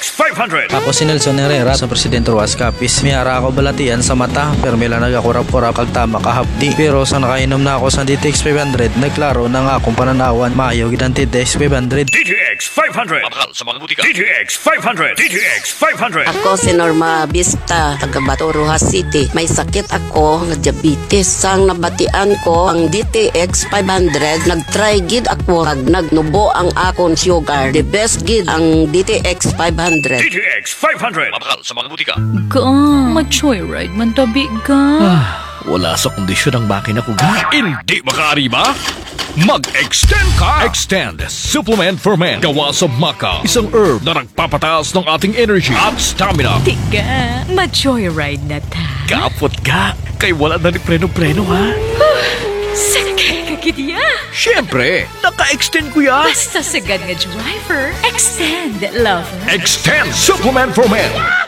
DTX 500. Ako si Nelson Herrera sa Presidente Ruas Capiz. Miyara ako balatian sa mata pero may lang nagakurap-kurap kag tama kahapdi. Pero sa nakainom na ako sa DTX 500, nagklaro na nga akong pananawan maayo gid ang DTX 500. DTX 500. Mapakal sa mga butika. DTX 500. DTX 500. Ako si Norma Vista, taga Bato, Rojas City. May sakit ako nga diabetes. Sang nabatian ko ang DTX 500, nagtry gid ako kag nagnubo ang akon sugar. The best gid ang DTX 500. DTX 500. Mapakal sa mga butika. Ka, mag-joyride man tabi ka. Wala sa kondisyon ang makina ko ga. Hindi makaari ba? Mag-extend ka! Extend Supplement for Men. Gawa sa maca. Isang herb na nagpapataas ng ating energy at stamina. Tiga, mag-joyride na ta. Kapot ga. Kay wala na ni preno-preno ha. Sakay ka kidya. Siyempre, naka-extend ko ya. Basta sagad nga driver, extend lover. Extend Supplement for Men.